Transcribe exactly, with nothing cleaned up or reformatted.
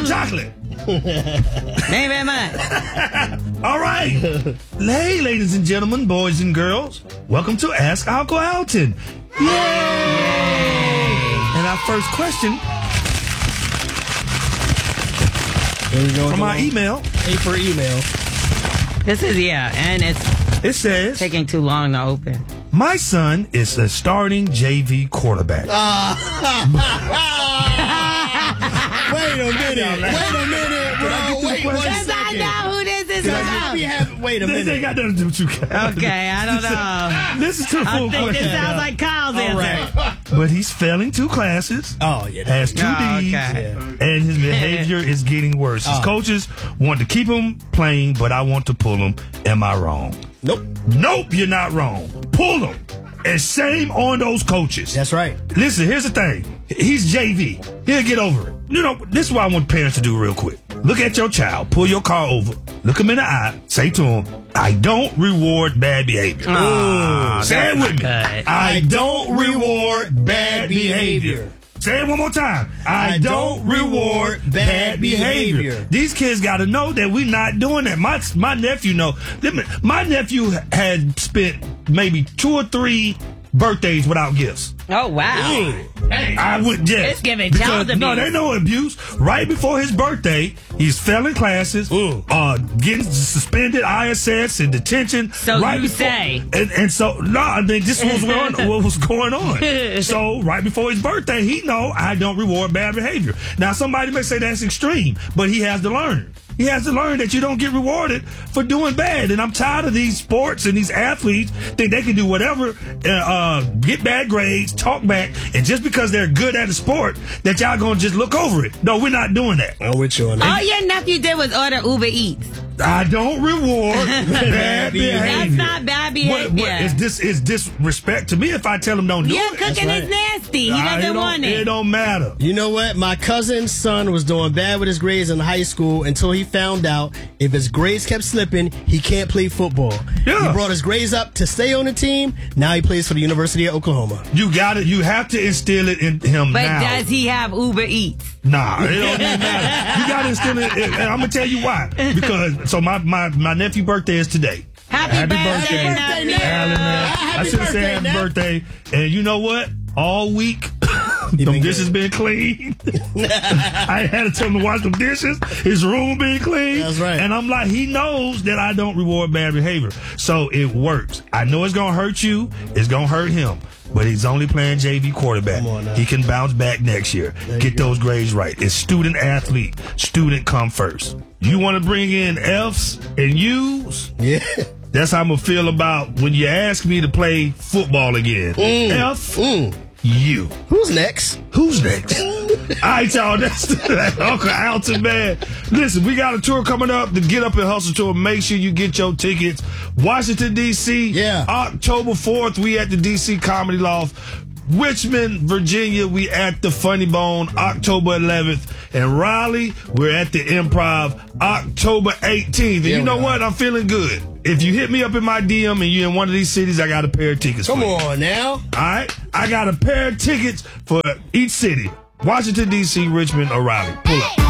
or chocolate? Thank you very much. All right. Hey, ladies and gentlemen, boys and girls, welcome to Ask Uncle Alton. Yay! And our first question from our email. A for email. This is, yeah, and it's It says, taking too long to open. my son is a starting J V quarterback. Wait a minute. Wait a minute, bro. Wait one Because I second. know who this is Did about. we have, wait a This ain't minute. got nothing to do with you guys. Okay, I don't know. Listen to the I full think question. this sounds like Kyle's All answer. right. But he's failing two classes. Oh, yeah. Has two Oh, D's, okay. and his behavior is getting worse. His Oh. coaches want to keep him playing, but I want to pull him. Am I wrong? Nope. Nope, you're not wrong. Pull him. And shame on those coaches. That's right. Listen, here's the thing. He's J V. He'll get over it. You know, this is what I want parents to do real quick. Look at your child. Pull your car over. Look him in the eye. Say to him, I don't reward bad behavior. Oh, Say it that's with me. good. I don't reward bad behavior. Say it one more time. I don't reward bad behavior. These kids got to know that we're not doing that. My my nephew know. My nephew had spent maybe two or three birthdays without gifts. Oh, wow. I would, yes. It's giving Because- child abuse. No, they know abuse. Right before his birthday, he's failing classes, uh, getting suspended, I S S, and detention. So right you before, say. And, and so, no, I mean, this was what, what was going on. So, right before his birthday, he know I don't reward bad behavior. Now, somebody may say that's extreme, but he has to learn. He has to learn that you don't get rewarded for doing bad. And I'm tired of these sports and these athletes think they can do whatever, uh, uh, get bad grades, talk back, and just because they're good at a sport, that y'all gonna just look over it. No, we're not doing that. I'm with you on All that. your nephew did was order Uber Eats. I don't reward bad behavior. That's not bad behavior. What, what, is this is disrespect to me if I tell him don't do Your it? cooking right. is nasty. He Nah, doesn't it want don't, it. It don't matter. You know what? My cousin's son was doing bad with his grades in high school until he found out if his grades kept slipping, he can't play football. Yeah. He brought his grades up to stay on the team. Now he plays for the University of Oklahoma. You got it. You have to instill it in him But now. does he have Uber Eats? Nah, it don't even matter. You got to instill it. And I'm gonna tell you why. Because so my my my nephew's birthday is today. Happy, Happy birthday, birthday, nephew. Alan, man. Happy I should have birthday, said happy Nep. birthday. And you know what? All week, He them been dishes been clean. I ain't had to tell him to wash them dishes. His room been clean. That's right. And I'm like, he knows that I don't reward bad behavior. So it works. I know it's gonna hurt you. It's gonna hurt him. But he's only playing J V quarterback. Come on now. He can bounce back next year. Get those grades right. It's student athlete. Student come first. You want to bring in F's and U's? Yeah. That's how I'm going to feel about when you ask me to play football again. F, Mm. U. Who's next? Who's next? All right, y'all. That's Uncle Alton, man. Listen, we got a tour coming up, the Get Up and Hustle Tour. Make sure you get your tickets. Washington, D C Yeah. October fourth, we at the D C Comedy Loft. Richmond, Virginia, we at the Funny Bone, October eleventh. And Raleigh, we're at the Improv, October eighteenth. And Yeah, you know we are. what? I'm feeling good. If you hit me up in my D M and you're in one of these cities, I got a pair of tickets Come for you. on now. All right? I got a pair of tickets for each city. Washington, D C, Richmond, or Raleigh. Pull up.